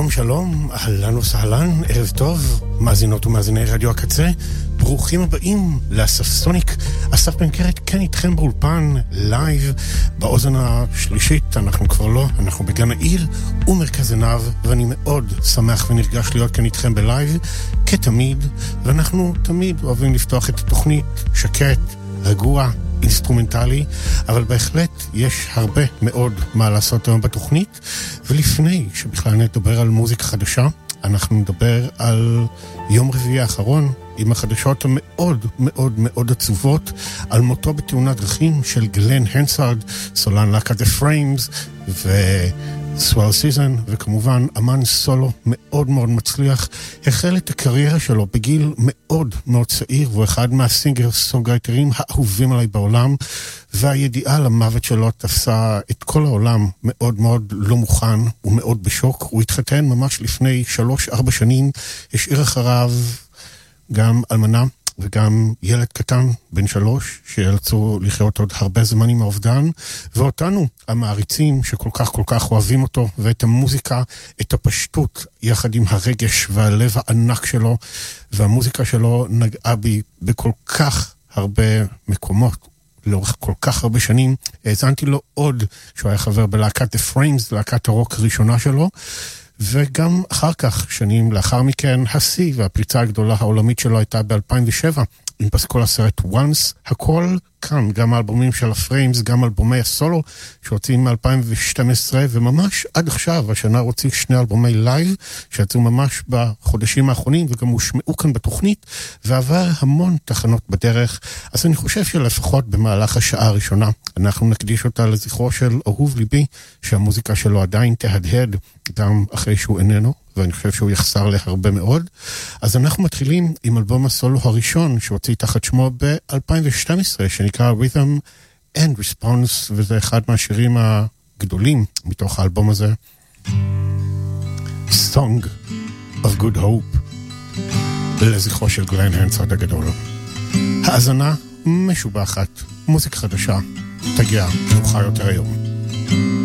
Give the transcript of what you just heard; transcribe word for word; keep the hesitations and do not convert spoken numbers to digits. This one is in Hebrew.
שלום שלום, אהלן וסהלן, ערב טוב, מאזינות ומאזיני רדיו הקצה, ברוכים הבאים לאסף סוניק. אסף בן קרת כן איתכם באולפן, לייב, באוזן השלישית, אנחנו כבר לא, אנחנו בגן העיר ומרכז עיניו, ואני מאוד שמח ונרגש להיות כאן איתכם בלייב, כתמיד, ואנחנו תמיד אוהבים לפתוח את התוכנית שקט, רגוע, אינסטרומנטלי, אבל בהחלט יש הרבה מאוד מה לעשות היום בתוכנית, ולפני שבכלל נדבר על מוזיקה חדשה, אנחנו נדבר על יום רביעי האחרון, עם החדשות המאוד מאוד מאוד עצובות, על מותו בתאונת דרכים של גלן הנסארד, סולן להקת The Frames, ו... סוואל סיזן, וכמובן אמן סולו מאוד מאוד מצליח, החל את הקריירה שלו בגיל מאוד מאוד צעיר, והוא אחד מהסינגר סונגרייטרים האהובים עליי בעולם, והידיעה למוות שלו תפסה את כל העולם מאוד מאוד לא מוכן ומאוד בשוק. הוא התחתן ממש לפני שלוש ארבע שנים, השאיר אחריו גם אלמנה וגם ילד קטן בן שלוש שיאלצו לחיות עוד הרבה זמן עם האובדן, ואותנו המעריצים שכל כך כל כך אוהבים אותו ואת המוזיקה, את הפשטות יחד עם הרגש והלב הענק שלו, והמוזיקה שלו נגעה בי בכל כך הרבה מקומות לאורך כל כך הרבה שנים. האזנתי לו עוד שהוא היה חבר בלהקת The Frames, להקת הרוק הראשונה שלו, וגם אחר כך, שנים לאחר מכן, השיא והפריצה הגדולה העולמית שלו הייתה ב-אלפיים ושבע, עם פסקול הסרט Once, הכל כאן, גם האלבומים של הפריימס, גם אלבומי הסולו, שהוצאים מ-אלפיים ושתים עשרה, וממש עד עכשיו, השנה רוצים שני אלבומי לייב, שיצאו ממש בחודשים האחרונים, וגם הושמעו כאן בתוכנית, ועבר המון תחנות בדרך, אז אני חושב שלפחות במהלך השעה הראשונה, אנחנו נקדיש אותה לזכרו של אהוב ליבי, שהמוזיקה שלו עדיין תהדהד, גם אחרי שהוא איננו, ואני חושב שהוא יחסר להרבה מאוד. אז אנחנו מתחילים עם אלבום הסולו הראשון שהוציא תחת שמו ב-אלפיים ושתים עשרה, שנקרא Rhythm and Response, וזה אחד מהשירים הגדולים מתוך האלבום הזה. Song of Good Hope, לזכרו של גלן הנסארד הגדול. האזנה משובחת, מוזיקה חדשה, תגיע מאוחר יותר היום.